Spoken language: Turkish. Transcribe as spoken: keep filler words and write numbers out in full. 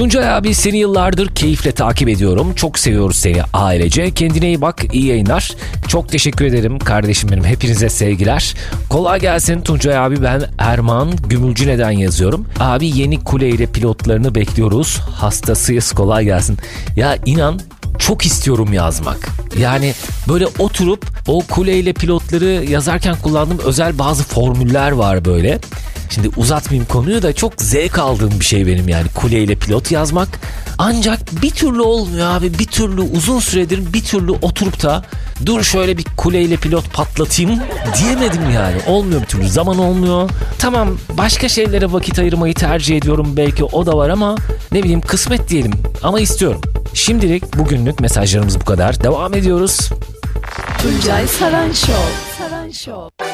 Tuncay abi, seni yıllardır keyifle takip ediyorum. Çok seviyoruz seni ailece. Kendine iyi bak, iyi yayınlar. Çok teşekkür ederim kardeşim benim. Hepinize sevgiler. Kolay gelsin Tuncay abi, ben Erman Gümülcüne'den yazıyorum. Abi yeni kule ile pilotlarını bekliyoruz. Hastasıyız, kolay gelsin. Ya inan çok istiyorum yazmak. Yani böyle oturup o kuleyle pilotları yazarken kullandığım özel bazı formüller var böyle. Şimdi uzatmayayım konuyu da, çok zevk aldığım bir şey benim yani kuleyle pilot yazmak. Ancak bir türlü olmuyor abi, bir türlü uzun süredir bir türlü oturup da dur şöyle bir kuleyle pilot patlatayım diyemedim yani. Olmuyor bir türlü, zaman olmuyor. Tamam, başka şeylere vakit ayırmayı tercih ediyorum, belki o da var ama ne bileyim, kısmet diyelim ama istiyorum. Şimdilik bugünlük mesajlarımız bu kadar. Devam ediyoruz. Tuncay Saran Show. Saran Show.